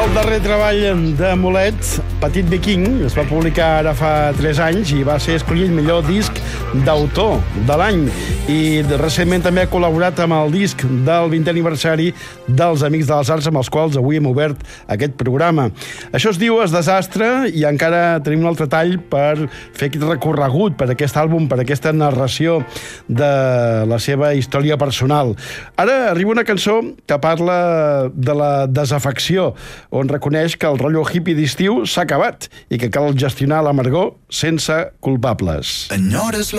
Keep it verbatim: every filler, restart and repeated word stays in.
El darrer treball de Mulet, Petit Viking, es va publicar ara fa tres anys i va ser escollit millor disc d'autor de l'any. I recentment també ha col·laborat amb el disc del vintè aniversari dels Amics de les Arts, amb els quals avui hem obert aquest programa. Això es diu Es Desastre i encara tenim un altre tall per fer aquest recorregut per aquest àlbum, per aquesta narració de la seva història personal. Ara arriba una cançó que parla de la desafecció, on reconeix que el rotllo hippie d'estiu s'ha acabat i que cal gestionar l'amargor sense culpables. Enyores